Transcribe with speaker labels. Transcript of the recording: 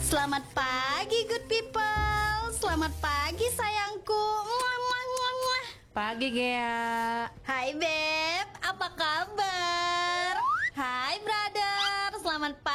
Speaker 1: Selamat pagi good people. Selamat pagi sayangku. Muah, muah, muah, muah.
Speaker 2: Pagi Gea.
Speaker 1: Hai Beb, apa kabar? Hai brother, selamat pagi.